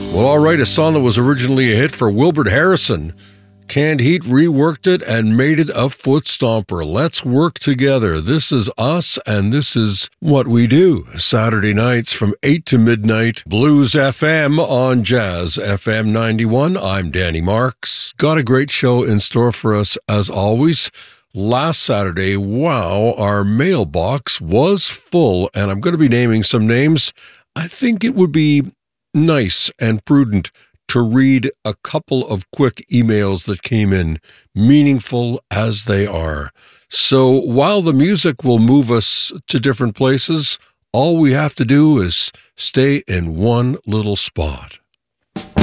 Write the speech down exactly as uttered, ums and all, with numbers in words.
Well, all right, a song that was originally a hit for Wilbert Harrison. Canned Heat reworked it and made it a foot stomper. Let's work together. This is us, and this is what we do. Saturday nights from eight to midnight, Blues F M on Jazz F M ninety-one. I'm Danny Marks. Got a great show in store for us, as always. Last Saturday, wow, our mailbox was full, and I'm going to be naming some names. I think it would be nice and prudent to read a couple of quick emails that came in, meaningful as they are. So while the music will move us to different places, all we have to do is stay in one little spot.